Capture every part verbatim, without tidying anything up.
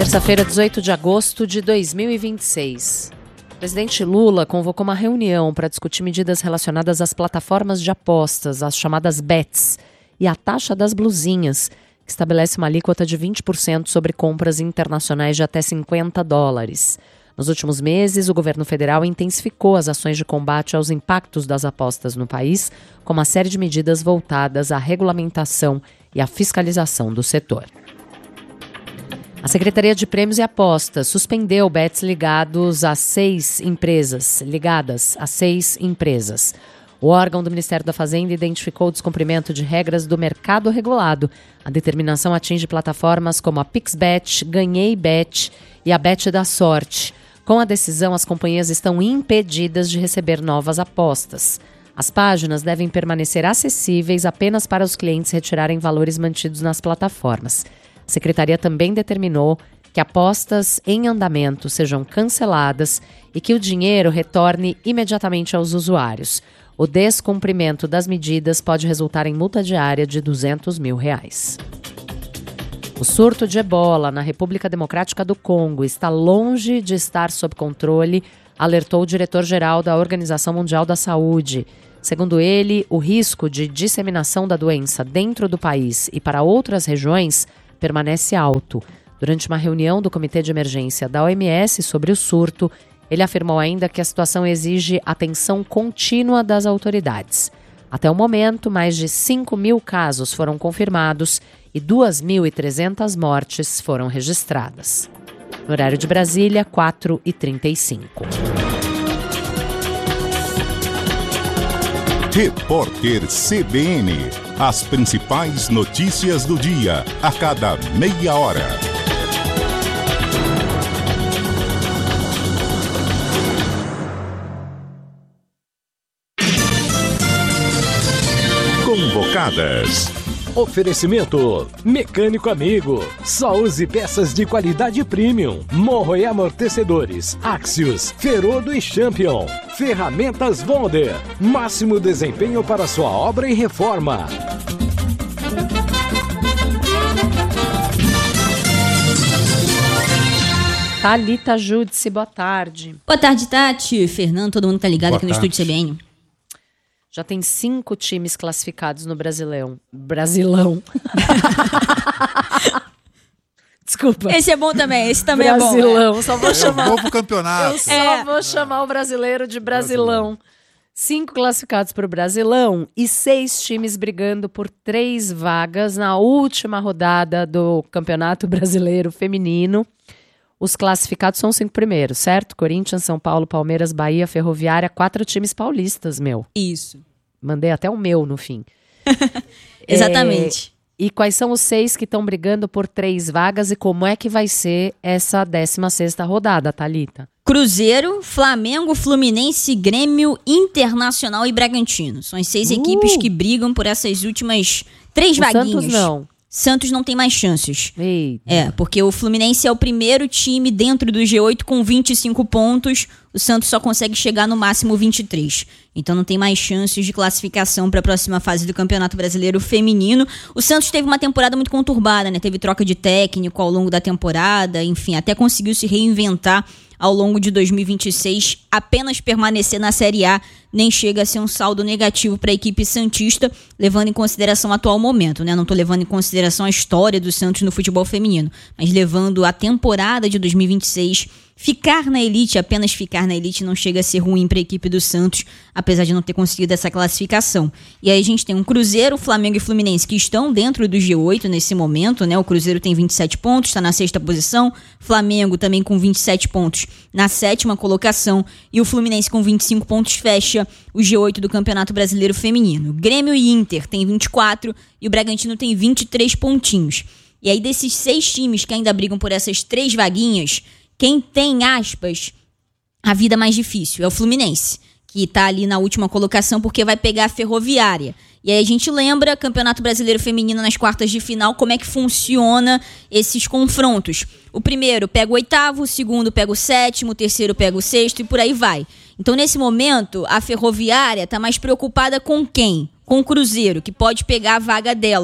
Terça-feira, dezoito de agosto de dois mil e vinte e seis. O presidente Lula convocou uma reunião para discutir medidas relacionadas às plataformas de apostas, as chamadas bets, e a taxa das blusinhas, que estabelece uma alíquota de vinte por cento sobre compras internacionais de até cinquenta dólares. Nos últimos meses, o governo federal intensificou as ações de combate aos impactos das apostas no país, com uma série de medidas voltadas à regulamentação e à fiscalização do setor. A Secretaria de Prêmios e Apostas suspendeu bets ligados a seis empresas, ligadas a seis empresas. O órgão do Ministério da Fazenda identificou o descumprimento de regras do mercado regulado. A determinação atinge plataformas como a PixBet, GanheiBet e a Bet da Sorte. Com a decisão, as companhias estão impedidas de receber novas apostas. As páginas devem permanecer acessíveis apenas para os clientes retirarem valores mantidos nas plataformas. A Secretaria também determinou que apostas em andamento sejam canceladas e que o dinheiro retorne imediatamente aos usuários. O descumprimento das medidas pode resultar em multa diária de duzentos mil reais. O surto de ebola na República Democrática do Congo está longe de estar sob controle, alertou o diretor-geral da Organização Mundial da Saúde. Segundo ele, o risco de disseminação da doença dentro do país e para outras regiões permanece alto. Durante uma reunião do Comitê de Emergência da O M S sobre o surto, ele afirmou ainda que a situação exige atenção contínua das autoridades. Até o momento, mais de cinco mil casos foram confirmados e duas mil e trezentas mortes foram registradas. No horário de Brasília, quatro e trinta e cinco. Repórter C B N. As principais notícias do dia, a cada meia hora. Convocadas. Oferecimento Mecânico Amigo. Só use peças de qualidade premium. Morro e amortecedores Axios, Ferodo e Champion. Ferramentas Bonder. Máximo desempenho para sua obra e reforma. Thalita Júdice, boa tarde. Boa tarde, Tati. Fernando, todo mundo tá ligado boa aqui tarde. No Estúdio C B N. Já tem cinco times classificados no Brasilão. Brasilão. Desculpa. Esse é bom também, esse também Brasilão. é bom. Brasilão, só vou chamar. É um novo campeonato. Eu só é. vou chamar o brasileiro de Brasilão. Brasilão. Cinco classificados para o Brasilão e seis times brigando por três vagas na última rodada do Campeonato Brasileiro Feminino. Os classificados são os cinco primeiros, certo? Corinthians, São Paulo, Palmeiras, Bahia, Ferroviária, quatro times paulistas, meu. Isso. Mandei até o meu no fim. Exatamente. É, e quais são os seis que estão brigando por três vagas e como é que vai ser essa décima sexta rodada, Thalita? Cruzeiro, Flamengo, Fluminense, Grêmio, Internacional e Bragantino. São as seis uh. equipes que brigam por essas últimas três o vaguinhas. Santos não. Santos não tem mais chances. Eita. É, porque o Fluminense é o primeiro time dentro do G oito com vinte e cinco pontos. O Santos só consegue chegar no máximo vinte e três. Então não tem mais chances de classificação para a próxima fase do Campeonato Brasileiro Feminino. O Santos teve uma temporada muito conturbada, né? Teve troca de técnico ao longo da temporada. Enfim, até conseguiu se reinventar ao longo de dois mil e vinte e seis. Apenas permanecer na Série A nem chega a ser um saldo negativo para a equipe santista, levando em consideração o atual momento, né? Não estou levando em consideração a história do Santos no futebol feminino, mas levando a temporada de dois mil e vinte e seis. Ficar na elite, apenas ficar na elite, não chega a ser ruim para a equipe do Santos, apesar de não ter conseguido essa classificação. E aí a gente tem um Cruzeiro, Flamengo e Fluminense que estão dentro do G oito nesse momento, né? O Cruzeiro tem vinte e sete pontos, está na sexta posição. Flamengo também com vinte e sete pontos na sétima colocação. E o Fluminense com vinte e cinco pontos fecha o G oito do Campeonato Brasileiro Feminino. Grêmio e Inter tem vinte e quatro e o Bragantino tem vinte e três pontinhos. E aí desses seis times que ainda brigam por essas três vaguinhas, quem tem, aspas, a vida mais difícil é o Fluminense, que tá ali na última colocação porque vai pegar a Ferroviária. E aí a gente lembra, Campeonato Brasileiro Feminino nas quartas de final, como é que funciona esses confrontos. O primeiro pega o oitavo, o segundo pega o sétimo, o terceiro pega o sexto e por aí vai. Então nesse momento, a Ferroviária tá mais preocupada com quem? Com o Cruzeiro, que pode pegar a vaga dela.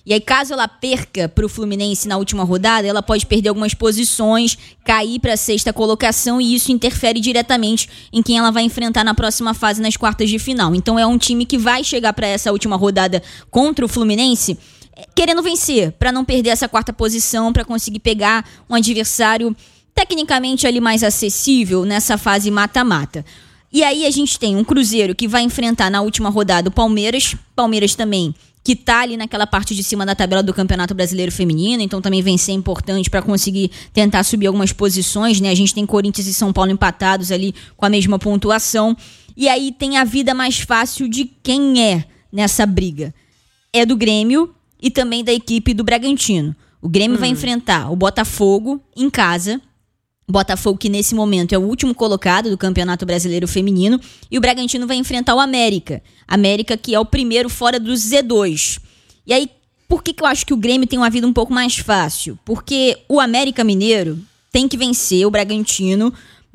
E aí, caso ela perca para o Fluminense na última rodada, ela pode perder algumas posições, cair para a sexta colocação, e isso interfere diretamente em quem ela vai enfrentar na próxima fase, nas quartas de final. Então é um time que vai chegar para essa última rodada contra o Fluminense querendo vencer, para não perder essa quarta posição, para conseguir pegar um adversário tecnicamente ali mais acessível nessa fase mata-mata. E aí a gente tem um Cruzeiro que vai enfrentar na última rodada o Palmeiras. Palmeiras também, que tá ali naquela parte de cima da tabela do Campeonato Brasileiro Feminino, então também vencer é importante para conseguir tentar subir algumas posições, né? A gente tem Corinthians e São Paulo empatados ali com a mesma pontuação. E aí tem a vida mais fácil de quem é nessa briga. É do Grêmio e também da equipe do Bragantino. O Grêmio hum. vai enfrentar o Botafogo em casa. Botafogo, que nesse momento é o último colocado do Campeonato Brasileiro Feminino, e o Bragantino vai enfrentar o América. América, que é o primeiro fora do Z dois. E aí, por que, que eu acho que o Grêmio tem uma vida um pouco mais fácil? Porque o América Mineiro tem que vencer o Bragantino,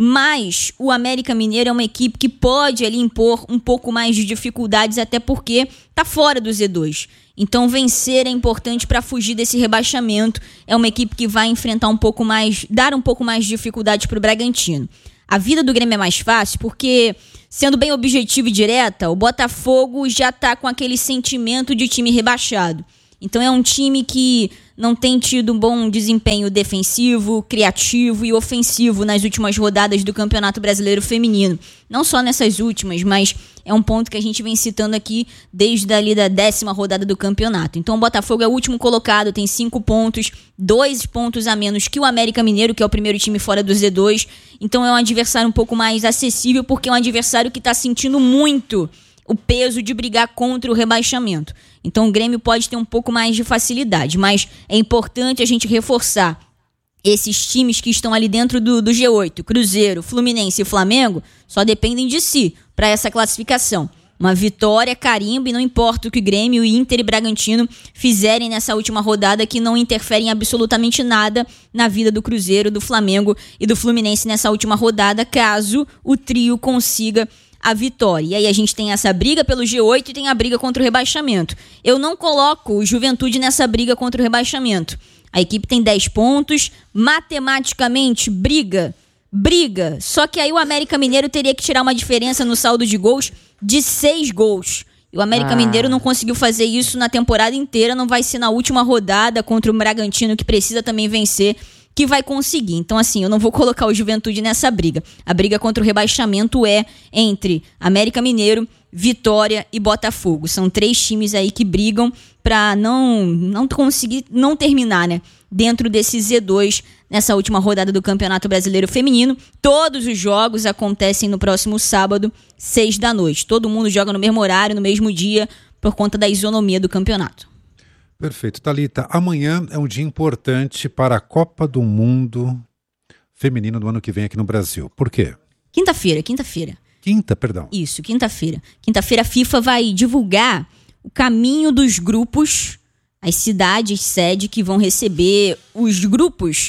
mas o América Mineiro é uma equipe que pode ali impor um pouco mais de dificuldades, até porque tá fora do Z dois. Então vencer é importante para fugir desse rebaixamento. É uma equipe que vai enfrentar um pouco mais, dar um pouco mais de dificuldade para o Bragantino. A vida do Grêmio é mais fácil porque, sendo bem objetivo e direta, o Botafogo já tá com aquele sentimento de time rebaixado. Então é um time que não tem tido um bom desempenho defensivo, criativo e ofensivo nas últimas rodadas do Campeonato Brasileiro Feminino. Não só nessas últimas, mas é um ponto que a gente vem citando aqui desde ali da décima rodada do campeonato. Então o Botafogo é o último colocado, tem cinco pontos, dois pontos a menos que o América Mineiro, que é o primeiro time fora do Z dois. Então é um adversário um pouco mais acessível, porque é um adversário que está sentindo muito o peso de brigar contra o rebaixamento. Então o Grêmio pode ter um pouco mais de facilidade, mas é importante a gente reforçar esses times que estão ali dentro do, do G oito, Cruzeiro, Fluminense e Flamengo, só dependem de si para essa classificação. Uma vitória, carimbo, e não importa o que Grêmio, Inter e Bragantino fizerem nessa última rodada, que não interferem absolutamente nada na vida do Cruzeiro, do Flamengo e do Fluminense nessa última rodada, caso o trio consiga a vitória. E aí a gente tem essa briga pelo G oito e tem a briga contra o rebaixamento. Eu não coloco o Juventude nessa briga contra o rebaixamento. A equipe tem dez pontos, matematicamente briga, briga. Só que aí o América Mineiro teria que tirar uma diferença no saldo de gols de seis gols. E o América ah. Mineiro não conseguiu fazer isso na temporada inteira, não vai ser na última rodada contra o Bragantino, que precisa também vencer, que vai conseguir. Então, assim, eu não vou colocar o Juventude nessa briga. A briga contra o rebaixamento é entre América Mineiro, Vitória e Botafogo. São três times aí que brigam para não, não conseguir, não terminar, né, dentro desse Z dois nessa última rodada do Campeonato Brasileiro Feminino. Todos os jogos acontecem no próximo sábado, seis da noite. Todo mundo joga no mesmo horário, no mesmo dia, por conta da isonomia do campeonato. Perfeito. Thalita, amanhã é um dia importante para a Copa do Mundo Feminino do ano que vem aqui no Brasil. Por quê? Quinta-feira, quinta-feira. Quinta, perdão. Isso, quinta-feira. Quinta-feira a FIFA vai divulgar o caminho dos grupos, as cidades sede que vão receber os grupos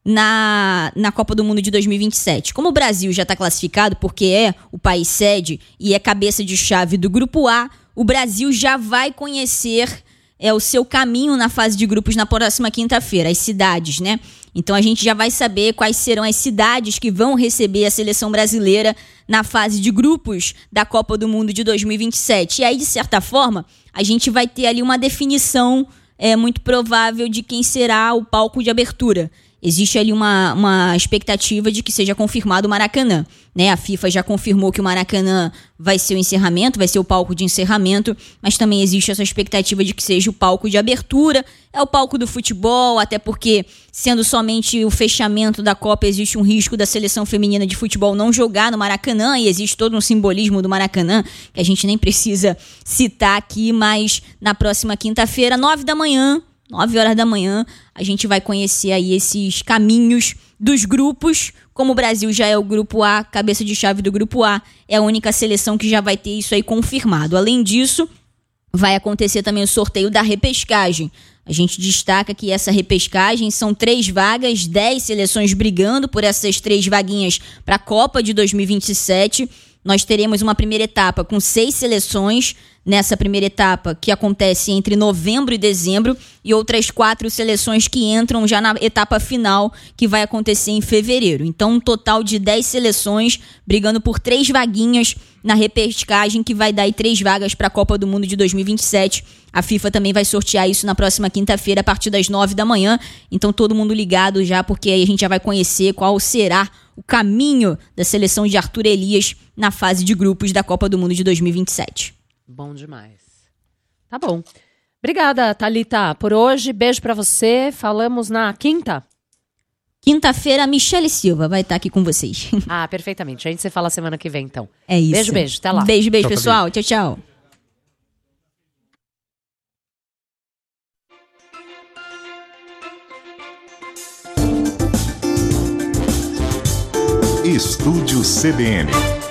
na, na Copa do Mundo de dois mil e vinte e sete. Como o Brasil já está classificado, porque é o país sede e é cabeça de chave do Grupo A, o Brasil já vai conhecer é, o seu caminho na fase de grupos na próxima quinta-feira, as cidades, né? Então a gente já vai saber quais serão as cidades que vão receber a seleção brasileira na fase de grupos da Copa do Mundo de dois mil e vinte e sete. E aí, de certa forma, a gente vai ter ali uma definição é, muito provável de quem será o palco de abertura. Existe ali uma, uma expectativa de que seja confirmado o Maracanã, né? A FIFA já confirmou que o Maracanã vai ser o encerramento, vai ser o palco de encerramento, mas também existe essa expectativa de que seja o palco de abertura. É o palco do futebol, até porque, sendo somente o fechamento da Copa, existe um risco da seleção feminina de futebol não jogar no Maracanã, e existe todo um simbolismo do Maracanã, que a gente nem precisa citar aqui, mas na próxima quinta-feira, nove da manhã, nove horas da manhã, a gente vai conhecer aí esses caminhos dos grupos. Como o Brasil já é o Grupo A, cabeça de chave do Grupo A, é a única seleção que já vai ter isso aí confirmado. Além disso, vai acontecer também o sorteio da repescagem. A gente destaca que essa repescagem são três vagas, dez seleções brigando por essas três vaguinhas para a Copa de dois mil e vinte e sete. Nós teremos uma primeira etapa com seis seleções. nessa primeira etapa, que acontece entre novembro e dezembro, e outras quatro seleções que entram já na etapa final, que vai acontecer em fevereiro. Então, um total de dez seleções brigando por três vaguinhas na repescagem, que vai dar aí três vagas para a Copa do Mundo de dois mil e vinte e sete. A FIFA também vai sortear isso na próxima quinta-feira, a partir das nove da manhã. Então, todo mundo ligado já, porque aí a gente já vai conhecer qual será o caminho da seleção de Arthur Elias na fase de grupos da Copa do Mundo de dois mil e vinte e sete. Bom demais. Tá bom. Obrigada, Thalita, por hoje. Beijo pra você. Falamos na quinta? Quinta-feira, a Michele Silva vai estar aqui com vocês. Ah, perfeitamente. A gente se fala semana que vem, então. É isso. Beijo, beijo. Até lá. Beijo, beijo, Tchau, pessoal. Tchau, tchau. Estúdio C B N.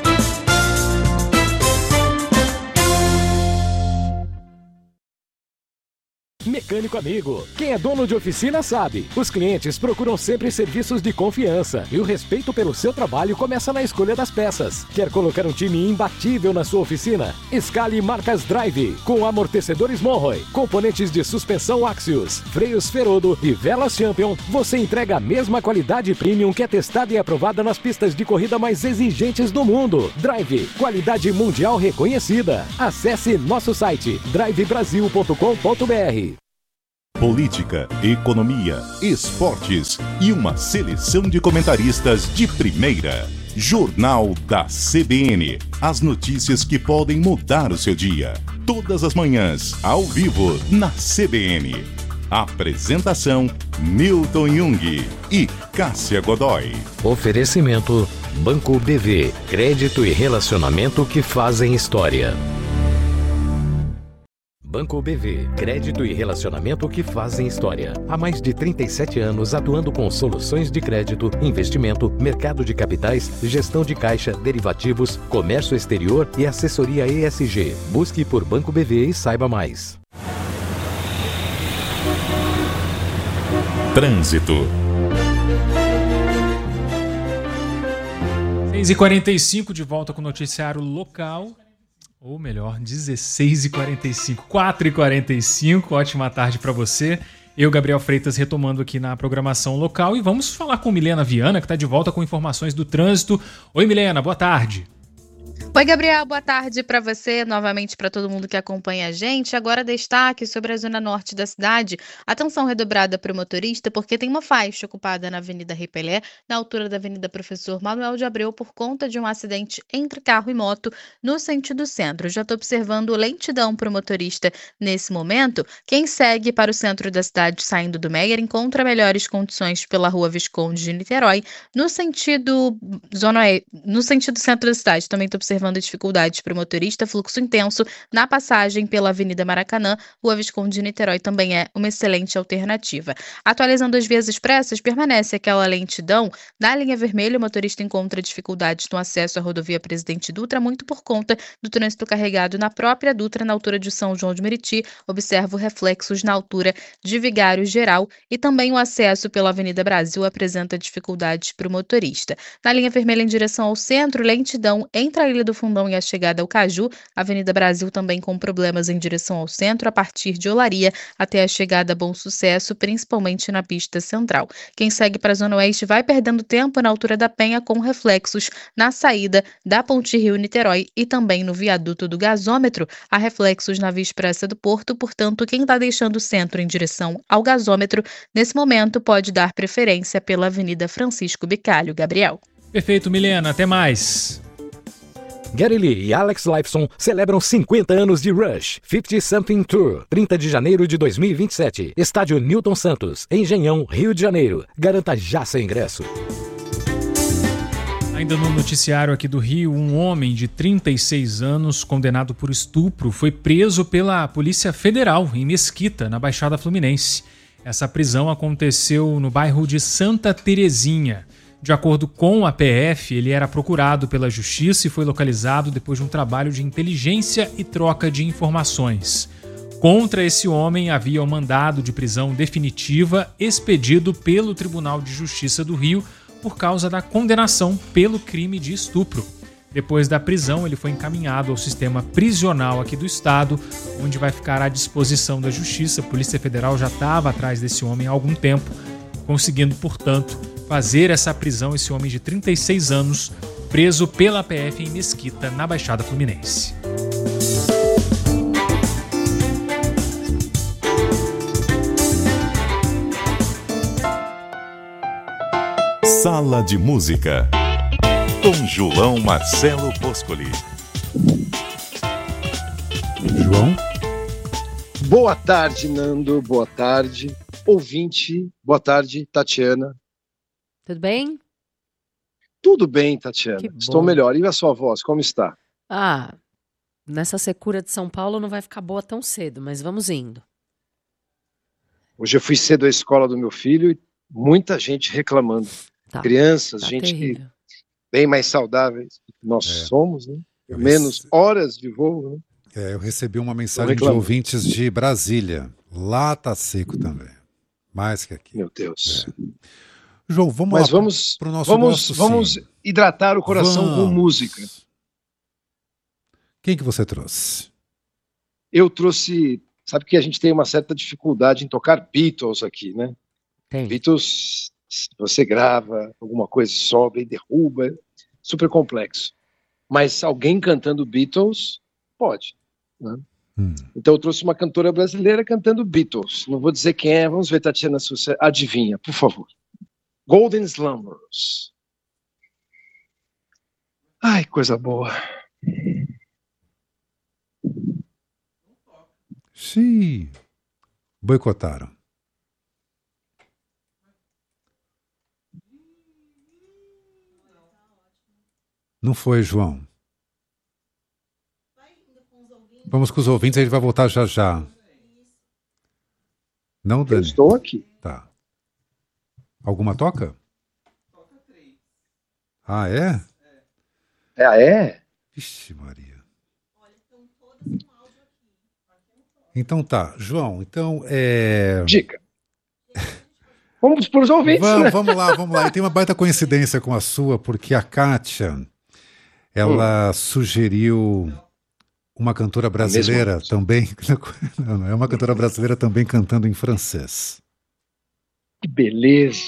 Mecânico Amigo. Quem é dono de oficina sabe. Os clientes procuram sempre serviços de confiança e o respeito pelo seu trabalho começa na escolha das peças. Quer colocar um time imbatível na sua oficina? Escale marcas Drive, com amortecedores Monroe, componentes de suspensão Axios, freios Ferodo e velas Champion. Você entrega a mesma qualidade premium que é testada e aprovada nas pistas de corrida mais exigentes do mundo. Drive, qualidade mundial reconhecida. Acesse nosso site drive brasil ponto com ponto b r. Política, economia, esportes e uma seleção de comentaristas de primeira. Jornal da C B N. As notícias que podem mudar o seu dia. Todas as manhãs, ao vivo, na C B N. Apresentação: Milton Jung e Cássia Godoy. Oferecimento: Banco B V. Crédito e relacionamento que fazem história. Banco B V, crédito e relacionamento que fazem história. Há mais de trinta e sete anos atuando com soluções de crédito, investimento, mercado de capitais, gestão de caixa, derivativos, comércio exterior e assessoria E S G. Busque por Banco B V e saiba mais. Trânsito. seis e quarenta e cinco, de volta com o noticiário local. Ou melhor, dezesseis e quarenta e cinco, quatro e quarenta e cinco. Ótima tarde para você. Eu, Gabriel Freitas, retomando aqui na programação local. E vamos falar com Milena Viana, que está de volta com informações do trânsito. Oi, Milena, boa tarde. Oi, Gabriel, boa tarde para você, novamente para todo mundo que acompanha a gente. Agora destaque sobre a zona norte da cidade. Atenção redobrada para o motorista, porque tem uma faixa ocupada na Avenida Rei Pelé, na altura da Avenida Professor Manuel de Abreu, por conta de um acidente entre carro e moto no sentido centro. Já estou observando lentidão para o motorista nesse momento. Quem segue para o centro da cidade saindo do Meier encontra melhores condições pela Rua Visconde de Niterói. No sentido, zona, no sentido centro da cidade, também estou observando dificuldades para o motorista, fluxo intenso na passagem pela Avenida Maracanã. Rua Visconde de Niterói também é uma excelente alternativa. Atualizando as vias expressas, permanece aquela lentidão. Na linha vermelha, o motorista encontra dificuldades no acesso à rodovia Presidente Dutra, muito por conta do trânsito carregado na própria Dutra, na altura de São João de Meriti. Observo reflexos na altura de Vigário Geral, e também o acesso pela Avenida Brasil apresenta dificuldades para o motorista. Na linha vermelha em direção ao centro, lentidão entre a Ilha do Fundão e a chegada ao Caju. Avenida Brasil também com problemas em direção ao centro, a partir de Olaria até a chegada a Bom Sucesso, principalmente na pista central. Quem segue para a Zona Oeste vai perdendo tempo na altura da Penha, com reflexos na saída da Ponte Rio-Niterói e também no viaduto do Gasômetro. Há reflexos na Via Expressa do Porto, portanto, quem está deixando o centro em direção ao Gasômetro, nesse momento pode dar preferência pela Avenida Francisco Bicalho. Gabriel. Perfeito, Milena. Até mais. Gary Lee e Alex Lifeson celebram cinquenta anos de Rush cinquenta Something Tour, trinta de janeiro de dois mil e vinte e sete. Estádio Newton Santos, Engenhão, Rio de Janeiro. Garanta já seu ingresso. Ainda no noticiário aqui do Rio, um homem de trinta e seis anos, condenado por estupro, foi preso pela Polícia Federal em Mesquita, na Baixada Fluminense. Essa prisão aconteceu no bairro de Santa Terezinha. De acordo com a P F, ele era procurado pela Justiça e foi localizado depois de um trabalho de inteligência e troca de informações. Contra esse homem havia um mandado de prisão definitiva expedido pelo Tribunal de Justiça do Rio por causa da condenação pelo crime de estupro. Depois da prisão, ele foi encaminhado ao sistema prisional aqui do estado, onde vai ficar à disposição da justiça. A Polícia Federal já estava atrás desse homem há algum tempo, conseguindo, portanto, fazer essa prisão, esse homem de trinta e seis anos, preso pela P F em Mesquita, na Baixada Fluminense. Sala de Música, com João Marcelo Boscoli. João? Boa tarde, Nando. Boa tarde, ouvinte. Boa tarde, Tatiana. Tudo bem? Tudo bem, Tatiana. Que bom. Estou melhor. E a sua voz, como está? Ah, nessa secura de São Paulo não vai ficar boa tão cedo, mas vamos indo. Hoje eu fui cedo à escola do meu filho e muita gente reclamando. Tá, Crianças, tá gente que terrível. bem mais saudáveis do que nós É. somos, né? Eu Menos rece- horas de voo, né? É, eu recebi uma mensagem de reclamo. ouvintes de Brasília. Lá tá seco também. Mais que aqui. Meu Deus. João, vamos Mas lá vamos, pro nosso vamos, gosto, vamos sim. hidratar o coração com Vamos. música. Quem que você trouxe? Eu trouxe, sabe que a gente tem uma certa dificuldade em tocar Beatles aqui, né? Tem. Beatles, você grava, alguma coisa sobe e derruba, super complexo. Mas alguém cantando Beatles, pode. Né? Hum. Então eu trouxe uma cantora brasileira cantando Beatles. Não vou dizer quem é, vamos ver, Tatiana, se você adivinha, por favor. Golden Slumbers. Ai, coisa boa. Xiii. Boicotaram. Não foi, João. Vamos com os ouvintes, a gente vai voltar já já. Não, Eu Dani? estou aqui. Tá. Alguma toca? Ah, é? É, ah, é? Vixe, Maria. Então tá, João, então é... Dica. Vamos para os ouvintes, Vamos, né? vamos lá, vamos lá. E tem uma baita coincidência com a sua, porque a Kátia, ela sugeriu uma cantora brasileira música. também. Não, não, é uma cantora brasileira também cantando em francês. Que beleza.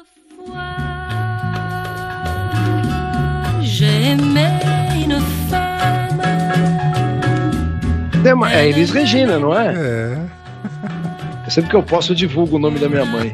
Tema- É Elis Regina, não é? É. Sempre que eu posso, eu divulgo o nome da minha mãe.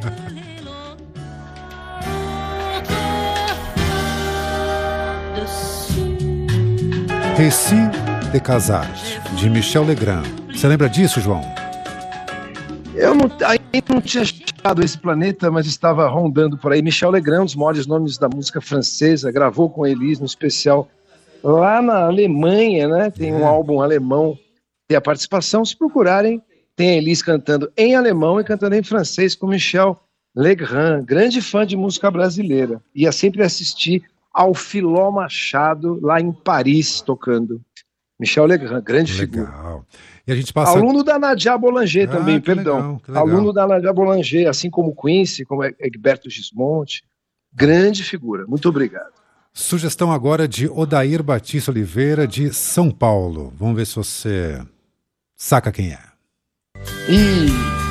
Récit de Casage, de Michel Legrand. Você lembra disso, João? Eu não, ainda não tinha achado esse planeta, mas estava rondando por aí. Michel Legrand, um dos maiores nomes da música francesa, gravou com Elis no especial lá na Alemanha, né? Tem um É. álbum alemão, tem a participação. Se procurarem, tem a Elis cantando em alemão e cantando em francês com Michel Legrand, grande fã de música brasileira. Ia sempre assistir ao Filó Machado lá em Paris tocando. Michel Legrand, grande figura. Legal. E a gente passa... Aluno da Nadia Boulanger Ah, também, que perdão. legal, que legal. Aluno da Nadia Boulanger, assim como Quincy, como Egberto Gismonti. Grande figura. Muito obrigado. Sugestão agora de Odair Batista Oliveira, de São Paulo. Vamos ver se você saca quem é. E